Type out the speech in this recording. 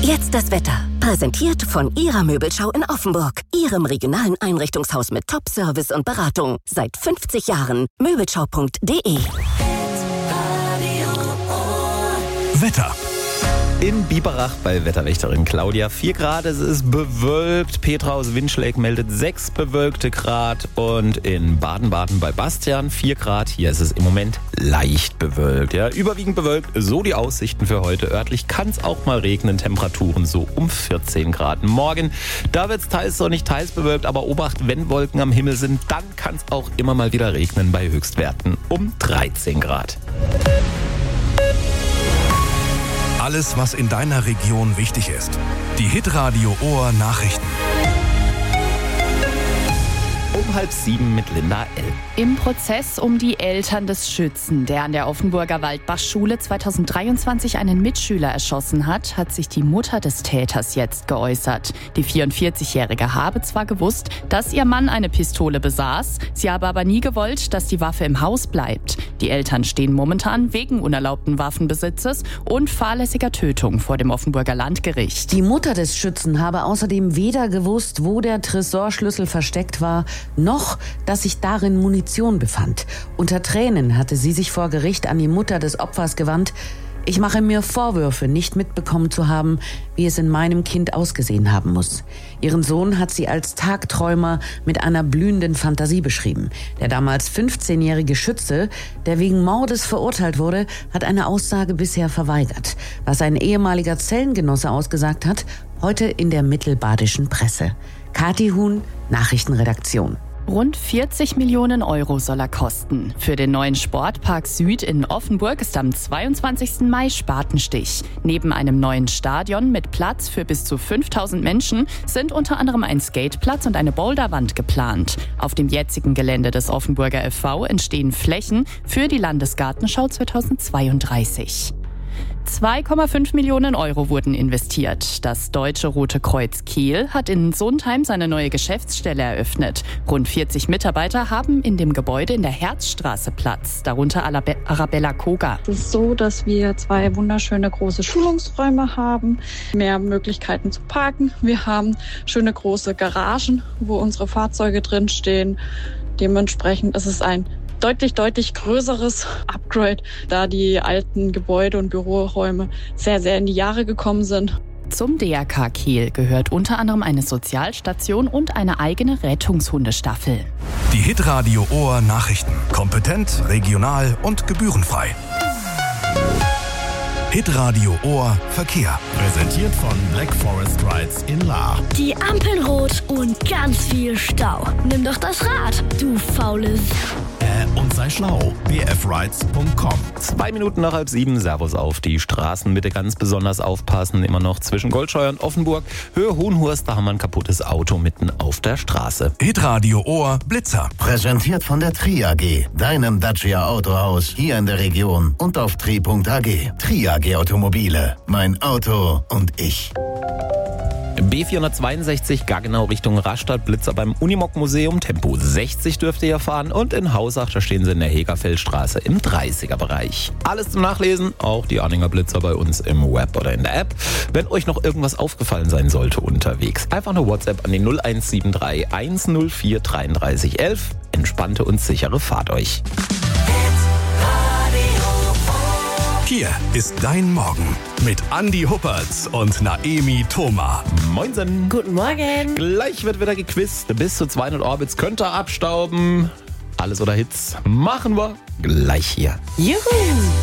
Jetzt das Wetter. Präsentiert von Ihrer Möbelschau in Offenburg. Ihrem regionalen Einrichtungshaus mit Top-Service und Beratung. Seit 50 Jahren. Möbelschau.de. Wetter. In Biberach bei Wetterwächterin Claudia 4 Grad, es ist bewölkt. Petra aus Winschläg meldet 6 bewölkte Grad. Und in Baden-Baden bei Bastian 4 Grad. Hier ist es im Moment leicht bewölkt. Ja, überwiegend bewölkt, so die Aussichten für heute. Örtlich kann es auch mal regnen, Temperaturen so um 14 Grad. Morgen, da wird es teils sonnig, teils bewölkt. Aber Obacht, wenn Wolken am Himmel sind, dann kann es auch immer mal wieder regnen bei Höchstwerten um 13 Grad. Alles, was in deiner Region wichtig ist. Die Hitradio Ohr Nachrichten. Um 6:30 mit Linda L. Im Prozess um die Eltern des Schützen, der an der Offenburger Waldbachschule 2023 einen Mitschüler erschossen hat, hat sich die Mutter des Täters jetzt geäußert. Die 44-Jährige habe zwar gewusst, dass ihr Mann eine Pistole besaß, sie habe aber nie gewollt, dass die Waffe im Haus bleibt. Die Eltern stehen momentan wegen unerlaubten Waffenbesitzes und fahrlässiger Tötung vor dem Offenburger Landgericht. Die Mutter des Schützen habe außerdem weder gewusst, wo der Tresorschlüssel versteckt war, noch, dass sich darin Munition befand. Unter Tränen hatte sie sich vor Gericht an die Mutter des Opfers gewandt. Ich mache mir Vorwürfe, nicht mitbekommen zu haben, wie es in meinem Kind ausgesehen haben muss. Ihren Sohn hat sie als Tagträumer mit einer blühenden Fantasie beschrieben. Der damals 15-jährige Schütze, der wegen Mordes verurteilt wurde, hat eine Aussage bisher verweigert. Was ein ehemaliger Zellengenosse ausgesagt hat, heute in der mittelbadischen Presse. Kathi Huhn, Nachrichtenredaktion. Rund 40 Millionen Euro soll er kosten. Für den neuen Sportpark Süd in Offenburg ist am 22. Mai Spatenstich. Neben einem neuen Stadion mit Platz für bis zu 5000 Menschen sind unter anderem ein Skateplatz und eine Boulderwand geplant. Auf dem jetzigen Gelände des Offenburger FV entstehen Flächen für die Landesgartenschau 2032. 2,5 Millionen Euro wurden investiert. Das Deutsche Rote Kreuz Kiel hat in Sundheim seine neue Geschäftsstelle eröffnet. Rund 40 Mitarbeiter haben in dem Gebäude in der Herzstraße Platz, darunter Arabella Koga. Es ist so, dass wir 2 wunderschöne große Schulungsräume haben, mehr Möglichkeiten zu parken. Wir haben schöne große Garagen, wo unsere Fahrzeuge drin stehen. Dementsprechend ist es ein deutlich größeres Upgrade, da die alten Gebäude und Büroräume sehr in die Jahre gekommen sind. Zum DRK Kiel gehört unter anderem eine Sozialstation und eine eigene Rettungshundestaffel. Die Hitradio Ohr Nachrichten. Kompetent, regional und gebührenfrei. Hitradio Ohr Verkehr. Präsentiert von Black Forest Rides in Lahr. Die Ampeln rot und ganz viel Stau. Nimm doch das Rad, du faules. Und sei schlau. bfrides.com. 2 Minuten nach 6:30. Servus auf die Straßen. Bitte ganz besonders aufpassen. Immer noch zwischen Goldscheuer und Offenburg. Höhe Hohenhurst, da haben wir ein kaputtes Auto mitten auf der Straße. Hitradio Ohr Blitzer. Präsentiert von der Tri AG, deinem Dacia Autohaus hier in der Region und auf tri.ag. Tri AG Automobile. Mein Auto und ich. B462 Gaggenau Richtung Rastatt, Blitzer beim Unimog-Museum, Tempo 60 dürft ihr hier fahren und in Hausach, da stehen sie in der Hegerfeldstraße im 30er-Bereich. Alles zum Nachlesen, auch die Arninger Blitzer bei uns im Web oder in der App. Wenn euch noch irgendwas aufgefallen sein sollte unterwegs, einfach eine WhatsApp an die 0173 104 33 11. Entspannte und sichere Fahrt euch. Hier ist dein Morgen mit Andi Huppertz und Naemi Thoma. Moinsen. Guten Morgen. Gleich wird wieder gequizt. Bis zu 200 Orbits könnt ihr abstauben. Alles oder Hits machen wir gleich hier. Juhu.